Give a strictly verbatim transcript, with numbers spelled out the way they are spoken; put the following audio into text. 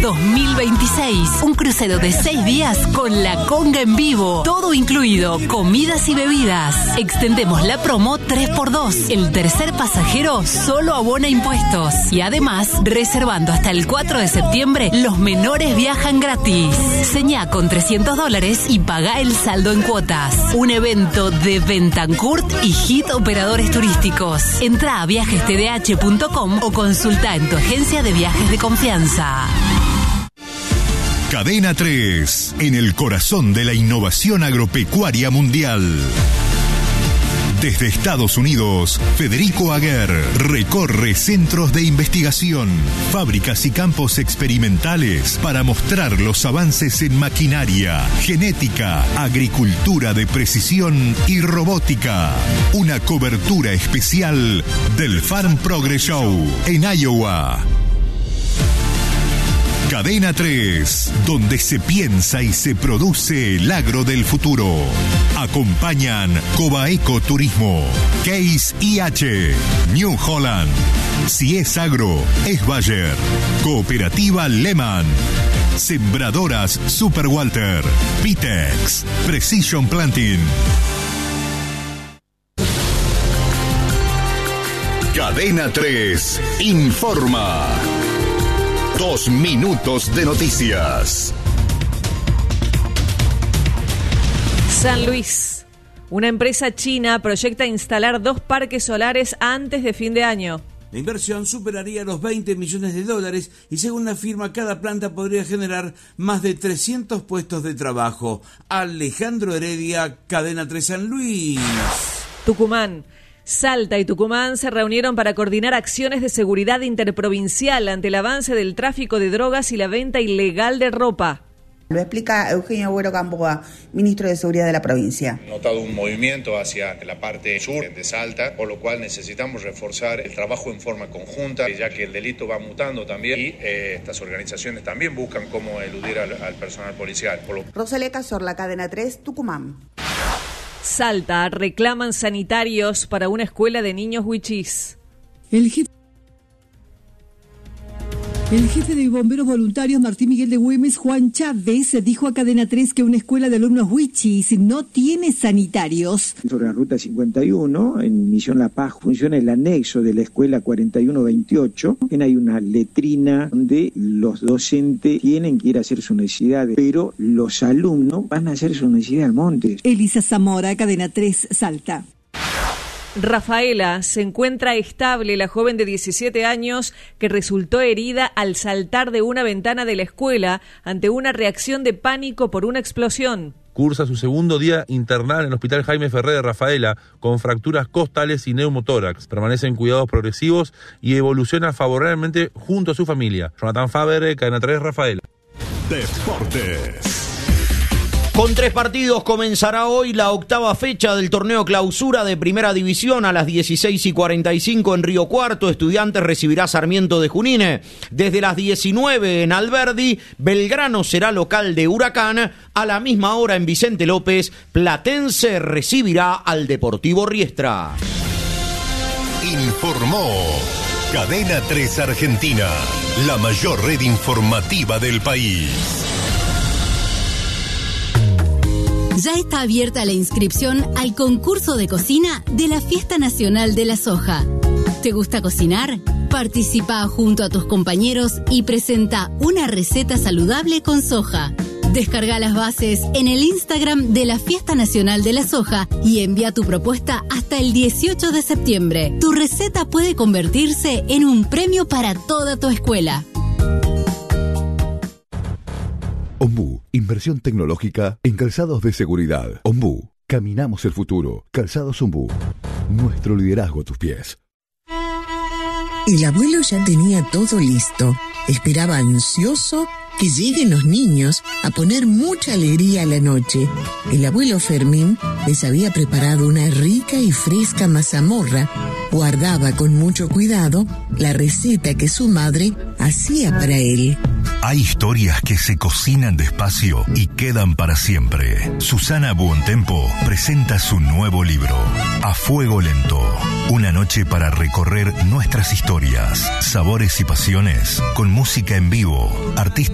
dos mil veintiséis. Un crucero de seis días con la conga en vivo. Todo incluido, comidas y bebidas. Extendemos la promo tres por dos. El tercer pasajero solo abona impuestos. Y además, reservando hasta el cuatro de septiembre, los menores viajan gratis. Señá con trescientos dólares y pagá el saldo en cuotas. Un evento de Bentancourt y Hit Operadores Turísticos. Entrá a viajes t d h punto com o consulta en tu agencia de viajes de confianza. Cadena tres, en el corazón de la innovación agropecuaria mundial. Desde Estados Unidos, Federico Aguer recorre centros de investigación, fábricas y campos experimentales para mostrar los avances en maquinaria, genética, agricultura de precisión y robótica. Una cobertura especial del Farm Progress Show en Iowa. Cadena tres, donde se piensa y se produce el agro del futuro. Acompañan Cobaeco Turismo, Case I H, New Holland. Si es agro, es Bayer. Cooperativa Lehman. Sembradoras Super Walter. Pitex. Precision Planting. Cadena tres informa. Dos minutos de noticias. San Luis. Una empresa china proyecta instalar dos parques solares antes de fin de año. La inversión superaría los veinte millones de dólares y según la firma cada planta podría generar más de trescientos puestos de trabajo. Alejandro Heredia, Cadena tres San Luis. Tucumán. Salta y Tucumán se reunieron para coordinar acciones de seguridad interprovincial ante el avance del tráfico de drogas y la venta ilegal de ropa. Lo explica Eugenio Agüero Gamboa, ministro de Seguridad de la provincia. He notado un movimiento hacia la parte sur de Salta, por lo cual necesitamos reforzar el trabajo en forma conjunta, ya que el delito va mutando también y eh, estas organizaciones también buscan cómo eludir al, al personal policial. Por lo... Rosalía Cazorla, Cadena tres, Tucumán. Salta, reclaman sanitarios para una escuela de niños huichís. El jefe, el jefe de bomberos voluntarios Martín Miguel de Güemes, Juan Chávez, dijo a Cadena tres que una escuela de alumnos huichís no tiene sanitarios. Sobre la ruta cincuenta y uno, en Misión La Paz, funciona el anexo de la escuela cuarenta y uno veintiocho. Hay una letrina donde los docentes tienen que ir a hacer sus necesidades, pero los alumnos van a hacer sus necesidades al monte. Elisa Zamora, Cadena tres, Salta. Rafaela, se encuentra estable la joven de diecisiete años que resultó herida al saltar de una ventana de la escuela ante una reacción de pánico por una explosión. Cursa su segundo día internada en el Hospital Jaime Ferré de Rafaela con fracturas costales y neumotórax. Permanece en cuidados progresivos y evoluciona favorablemente junto a su familia. Jonathan Faber, Cadena tres, Rafaela. Deportes. Con tres partidos comenzará hoy la octava fecha del torneo clausura de Primera División a las dieciséis y cuarenta y cinco en Río Cuarto. Estudiantes recibirá Sarmiento de Junín. Desde las diecinueve en Alberdi, Belgrano será local de Huracán. A la misma hora en Vicente López, Platense recibirá al Deportivo Riestra. Informó Cadena tres Argentina, la mayor red informativa del país. Ya está abierta la inscripción al concurso de cocina de la Fiesta Nacional de la Soja. ¿Te gusta cocinar? Participa junto a tus compañeros y presenta una receta saludable con soja. Descarga las bases en el Instagram de la Fiesta Nacional de la Soja y envía tu propuesta hasta el dieciocho de septiembre. Tu receta puede convertirse en un premio para toda tu escuela. Ombú, inversión tecnológica en calzados de seguridad. Ombú, caminamos el futuro. Calzados Ombú, nuestro liderazgo a tus pies. El abuelo ya tenía todo listo. Esperaba ansioso que lleguen los niños a poner mucha alegría a la noche. El abuelo Fermín les había preparado una rica y fresca mazamorra. Guardaba con mucho cuidado la receta que su madre hacía para él. Hay historias que se cocinan despacio y quedan para siempre. Susana Buontempo presenta su nuevo libro, A Fuego Lento. Una noche para recorrer nuestras historias, sabores y pasiones, con música en vivo, artistas